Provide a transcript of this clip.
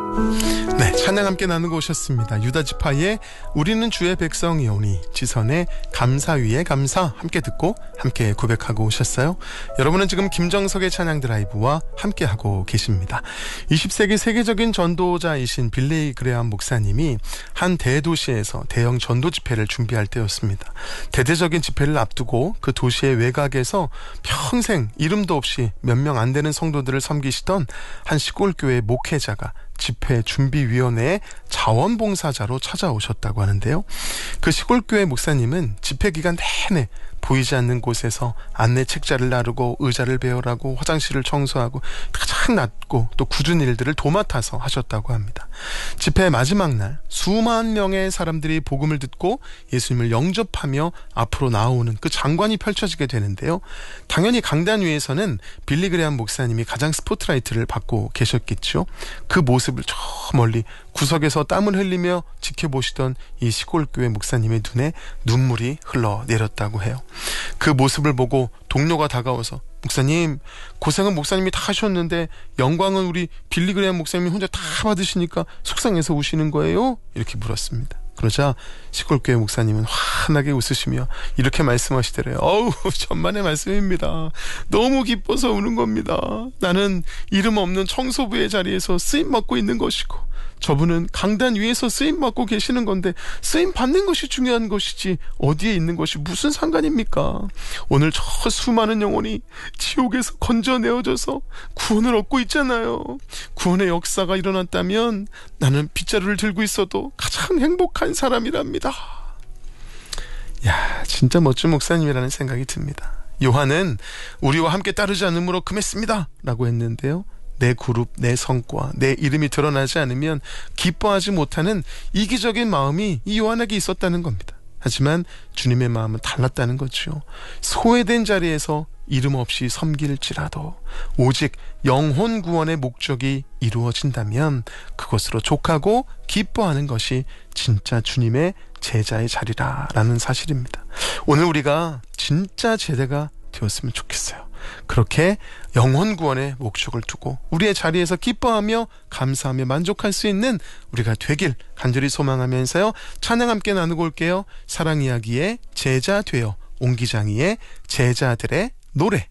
네, 찬양 함께 나누고 오셨습니다. 유다지파의 우리는 주의 백성이오니, 지선의 감사 위에 감사 함께 듣고 함께 고백하고 오셨어요. 여러분은 지금 김정석의 찬양 드라이브와 함께하고 계십니다. 20세기 세계적인 전도자이신 빌리 그레암 목사님이 한 대도시에서 대형 전도 집회를 준비할 때였습니다. 대대적인 집회를 앞두고 그 도시의 외곽에서 평생 이름도 없이 몇 명 안 되는 성도들을 섬기시던 한 시골교회 목회자가 집회 준비위원회의 자원봉사자로 찾아오셨다고 하는데요. 그 시골교회 목사님은 집회 기간 내내 보이지 않는 곳에서 안내 책자를 나르고 의자를 배열하고 화장실을 청소하고 가장 낮고 또 굳은 일들을 도맡아서 하셨다고 합니다. 집회 마지막 날 수만 명의 사람들이 복음을 듣고 예수님을 영접하며 앞으로 나오는 그 장관이 펼쳐지게 되는데요. 당연히 강단 위에서는 빌리 그레암 목사님이 가장 스포트라이트를 받고 계셨겠죠. 그 모습을 저 멀리 구석에서 땀을 흘리며 지켜보시던 이 시골교회 목사님의 눈에 눈물이 흘러내렸다고 해요. 그 모습을 보고 동료가 다가와서 목사님, 고생은 목사님이 다 하셨는데 영광은 우리 빌리 그레암 목사님이 혼자 다 받으시니까 속상해서 우시는 거예요? 이렇게 물었습니다. 그러자 시골교회 목사님은 환하게 웃으시며 이렇게 말씀하시더래요. 어우, 천만의 말씀입니다. 너무 기뻐서 우는 겁니다. 나는 이름 없는 청소부의 자리에서 쓰임 받고 있는 것이고 저분은 강단 위에서 쓰임 받고 계시는 건데 쓰임 받는 것이 중요한 것이지 어디에 있는 것이 무슨 상관입니까? 오늘 저 수많은 영혼이 지옥에서 건져내어져서 구원을 얻고 있잖아요. 구원의 역사가 일어났다면 나는 빗자루를 들고 있어도 가장 행복한 사람이랍니다. 야, 진짜 멋진 목사님이라는 생각이 듭니다. 요한은 우리와 함께 따르지 않음으로 금했습니다 라고 했는데요. 내 그룹, 내 성과, 내 이름이 드러나지 않으면 기뻐하지 못하는 이기적인 마음이 이 요한에게 있었다는 겁니다. 하지만 주님의 마음은 달랐다는 거죠. 소외된 자리에서 이름 없이 섬길지라도 오직 영혼 구원의 목적이 이루어진다면 그것으로 족하고 기뻐하는 것이 진짜 주님의 제자의 자리라는 사실입니다. 오늘 우리가 진짜 제자가 되었으면 좋겠어요. 그렇게 영혼 구원의 목적을 두고 우리의 자리에서 기뻐하며 감사하며 만족할 수 있는 우리가 되길 간절히 소망하면서요. 찬양 함께 나누고 올게요. 사랑 이야기의 제자 되어 옹기장이의 제자들의 노래.